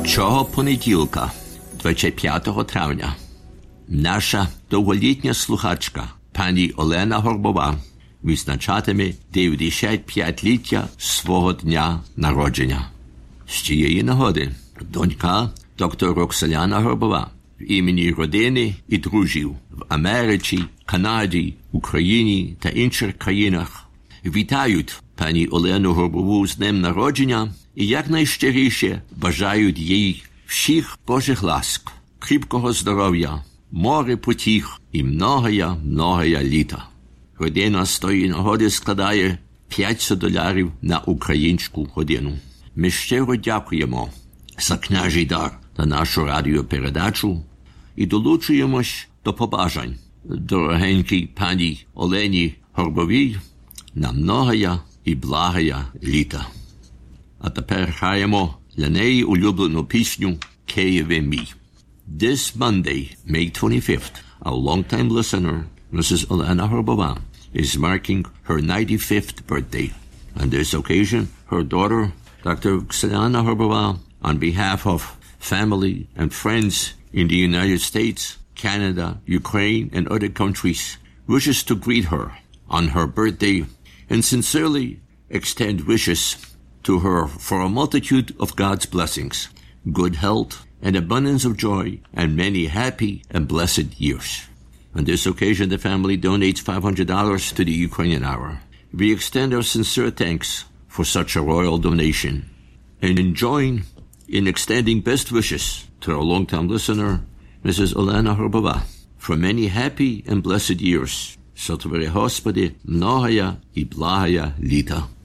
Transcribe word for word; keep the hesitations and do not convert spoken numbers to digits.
Цього понеділка, двадцять п'ятого травня, наша довголітня слухачка, пані Олена Горбова, відзначатиме дев'ядесят п'ятиліття свого дня народження. З цієї нагоди донька доктор Роксоляна Горбова в імені родини і друзів в Америці, Канаді, Україні та інших країнах вітають пані Олену Горбову з днем народження і якнайщиріше бажають їй всіх Божих ласк, кріпкого здоров'я, море потіх і многоя-многоя літа. Година з тої нагоди складає п'ятсот доларів на українську годину. Ми щиро дякуємо за княжий дар та нашу радіопередачу і долучуємось до побажань дорогенькій пані Олені Горбовій на многоя і благоя літа. А тепер граємо для неї улюблену пісню «Києве мій». This Monday, May twenty-fifth, our long-time listener, Missus Olena Horbova, is marking her ninety-fifth birthday. On this occasion, her daughter, Doctor Oksana Horbova, on behalf of family and friends in the United States, Canada, Ukraine, and other countries, wishes to greet her on her birthday and sincerely extend wishes to her for a multitude of God's blessings, good health, and abundance of joy, and many happy and blessed years. On this occasion, the family donates five hundred dollars to the Ukrainian Hour. We extend our sincere thanks for such a royal donation and join in extending best wishes to our long-time listener, Missus Olena Horbova, for many happy and blessed years. Сотвори, Господи, многоя і благоя літа.